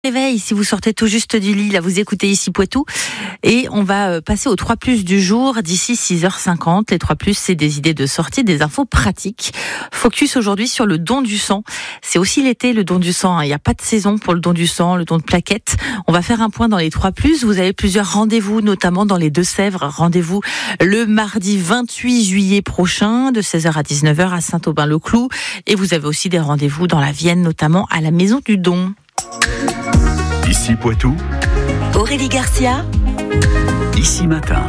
Réveil, si vous sortez tout juste du lit, là vous écoutez ici Poitou et on va passer aux 3+ du jour d'ici 6h50. Les 3+, c'est des idées de sortie, des infos pratiques. Focus aujourd'hui sur le don du sang. C'est aussi l'été, le don du sang. Il n'y a pas de saison pour le don du sang, le don de plaquettes. On va faire un point dans les 3+. Vous avez plusieurs rendez-vous, notamment dans les Deux-Sèvres. Rendez-vous le mardi 28 juillet prochain, de 16h à 19h à Saint-Aubin-le-Cloud. Et vous avez aussi des rendez-vous dans la Vienne, notamment à la Maison du Don. Ici Poitou, Aurélie Garcia, Ici Matin.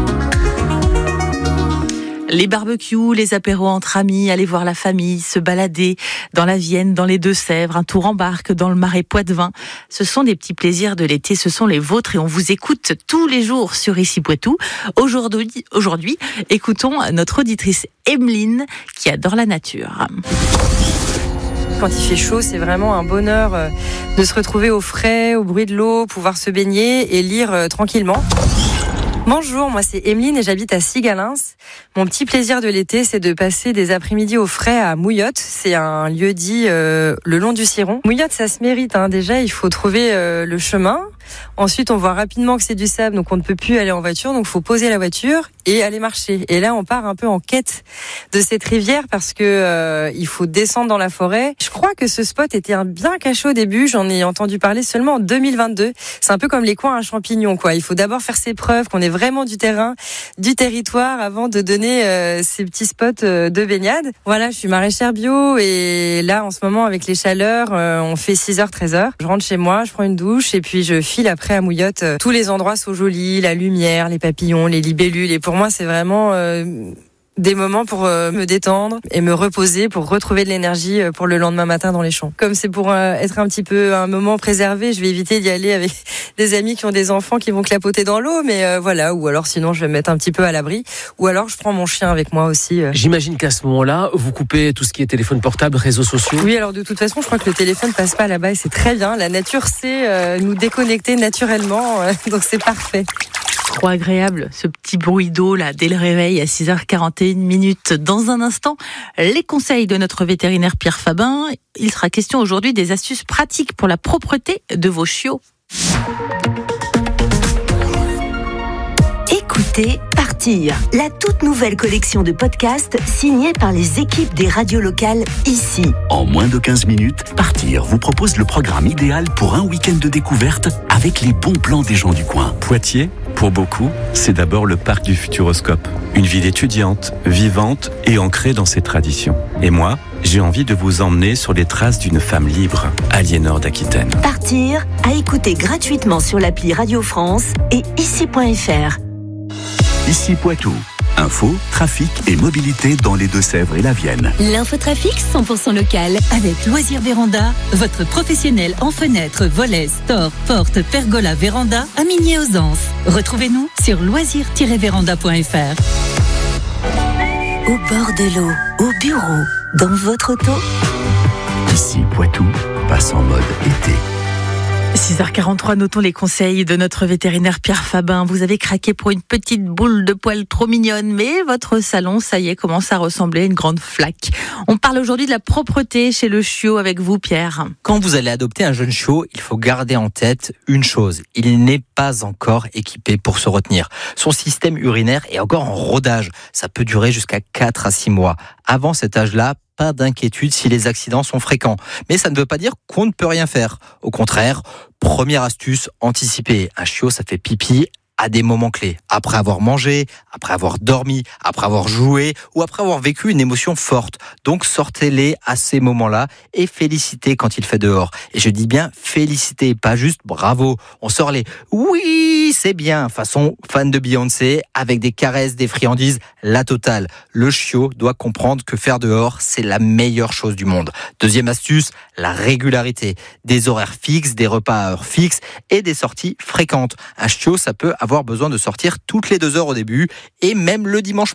Les barbecues, les apéros entre amis, aller voir la famille, se balader dans la Vienne, dans les Deux-Sèvres, un tour en barque dans le Marais Poitevin. Ce sont des petits plaisirs de l'été, ce sont les vôtres et on vous écoute tous les jours sur Ici Poitou. Aujourd'hui, écoutons notre auditrice Emeline qui adore la nature. Quand il fait chaud, c'est vraiment un bonheur de se retrouver au frais, au bruit de l'eau, pouvoir se baigner et lire tranquillement. Bonjour, moi c'est Emeline et j'habite à Sigalins. Mon petit plaisir de l'été, c'est de passer des après-midi au frais à Mouillotte. C'est un lieu dit le long du Ciron. Mouillotte, ça se mérite. Déjà, il faut trouver le chemin. Ensuite, on voit rapidement que c'est du sable, donc on ne peut plus aller en voiture. Donc, il faut poser la voiture et aller marcher. Et là, on part un peu en quête de cette rivière parce que il faut descendre dans la forêt. Je crois que ce spot était bien caché au début. J'en ai entendu parler seulement en 2022. C'est un peu comme les coins à champignons, quoi. Il faut d'abord faire ses preuves, qu'on ait vraiment du terrain, du territoire, avant de donner ces petits spots de baignade. Voilà, je suis maraîchère bio et là, en ce moment, avec les chaleurs, on fait 6h, 13h. Je rentre chez moi, je prends une douche et puis je file après à Mouillotte. Tous les endroits sont jolis, la lumière, les papillons, les libellules. Et pour moi, c'est vraiment des moments pour me détendre et me reposer, pour retrouver de l'énergie pour le lendemain matin dans les champs. Comme c'est pour être un petit peu un moment préservé, je vais éviter d'y aller avec des amis qui ont des enfants qui vont clapoter dans l'eau, mais voilà. Ou alors sinon, je vais me mettre un petit peu à l'abri. Ou alors, je prends mon chien avec moi aussi. J'imagine qu'à ce moment-là, vous coupez tout ce qui est téléphone portable, réseaux sociaux. Oui, alors de toute façon, je crois que le téléphone passe pas là-bas et c'est très bien. La nature sait nous déconnecter naturellement, donc c'est parfait. Trop agréable, ce petit bruit d'eau là dès le réveil à 6h41. Dans un instant, les conseils de notre vétérinaire Pierre Fabin. Il sera question aujourd'hui des astuces pratiques pour la propreté de vos chiots. écoutez Partir, la toute nouvelle collection de podcasts signée par les équipes des radios locales ici. En moins de 15 minutes, Partir vous propose le programme idéal pour un week-end de découverte avec les bons plans des gens du coin. Poitiers, pour beaucoup, c'est d'abord le parc du Futuroscope. Une ville étudiante, vivante et ancrée dans ses traditions. Et moi, j'ai envie de vous emmener sur les traces d'une femme libre, Aliénor d'Aquitaine. Partir, à écouter gratuitement sur l'appli Radio France et ici.fr. Ici Poitou. Info, trafic et mobilité dans les Deux-Sèvres et la Vienne. L'infotrafic 100% local avec Loisirs Véranda, votre professionnel en fenêtres, volets, stores, portes, pergola, véranda à Migné-aux-Anses. Retrouvez-nous sur loisirs-véranda.fr. Au bord de l'eau, au bureau, dans votre auto. Ici Poitou passe en mode été. 6h43, notons les conseils de notre vétérinaire Pierre Fabin. Vous avez craqué pour une petite boule de poils trop mignonne, mais votre salon, ça y est, commence à ressembler à une grande flaque. On parle aujourd'hui de la propreté chez le chiot avec vous, Pierre. Quand vous allez adopter un jeune chiot, il faut garder en tête une chose. Il n'est pas encore équipé pour se retenir. Son système urinaire est encore en rodage. Ça peut durer jusqu'à 4 à 6 mois. Avant cet âge-là, pas d'inquiétude si les accidents sont fréquents. Mais ça ne veut pas dire qu'on ne peut rien faire. Au contraire, première astuce, anticiper. Un chiot, ça fait pipi à des moments clés. Après avoir mangé, après avoir dormi, après avoir joué ou après avoir vécu une émotion forte. Donc sortez-les à ces moments-là et félicitez quand il fait dehors. Et je dis bien félicitez, pas juste bravo. On sort les oui, c'est bien, façon fan de Beyoncé, avec des caresses, des friandises, la totale. Le chiot doit comprendre que faire dehors, c'est la meilleure chose du monde. Deuxième astuce, la régularité. Des horaires fixes, des repas à heure fixe et des sorties fréquentes. Un chiot, ça peut avoir besoin de sortir toutes les 2 heures au début et même le dimanche matin.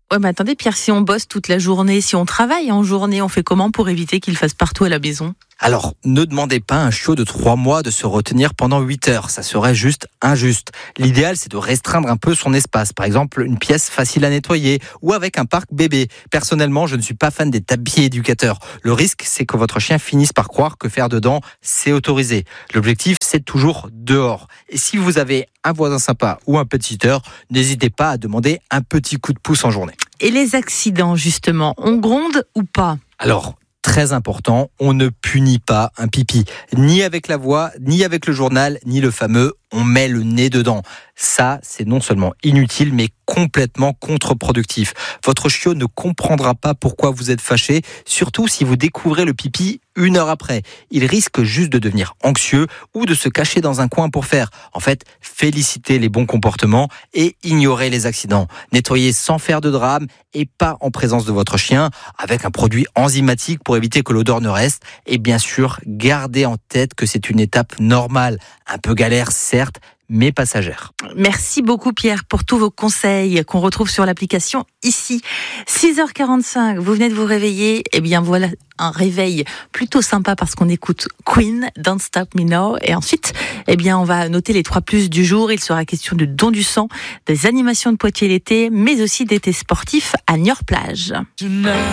Ouais, mais attendez, Pierre, si on bosse toute la journée, si on travaille en journée, on fait comment pour éviter qu'il fasse partout à la maison ? Alors, ne demandez pas à un chiot de 3 mois de se retenir pendant 8 heures. Ça serait juste injuste. L'idéal, c'est de restreindre un peu son espace. Par exemple, une pièce facile à nettoyer ou avec un parc bébé. Personnellement, je ne suis pas fan des tapis éducateurs. Le risque, c'est que votre chien finisse par croire que faire dedans, c'est autorisé. L'objectif, c'est toujours dehors. Et si vous avez un voisin sympa ou un petiteur, n'hésitez pas à demander un petit coup de pouce en journée. Et les accidents, justement, on gronde ou pas ? Alors, très important, on ne punit pas un pipi, ni avec la voix, ni avec le journal, ni le fameux « on met le nez dedans ». Ça, c'est non seulement inutile, mais complètement contre-productif. Votre chiot ne comprendra pas pourquoi vous êtes fâché, surtout si vous découvrez le pipi 1 heure après. Il risque juste de devenir anxieux ou de se cacher dans un coin pour faire. En fait, félicitez les bons comportements et ignorez les accidents. Nettoyez sans faire de drame et pas en présence de votre chien, avec un produit enzymatique pour éviter que l'odeur ne reste. Et bien sûr, gardez en tête que c'est une étape normale, un peu galère certes, mais passagère. Merci beaucoup Pierre pour tous vos conseils qu'on retrouve sur l'application ici. 6h45, vous venez de vous réveiller, et bien voilà un réveil plutôt sympa parce qu'on écoute Queen, Don't Stop Me Now, et ensuite, eh bien on va noter les 3+ du jour. Il sera question de don du sang, des animations de Poitiers l'été, mais aussi d'été sportif à Niort-Plage.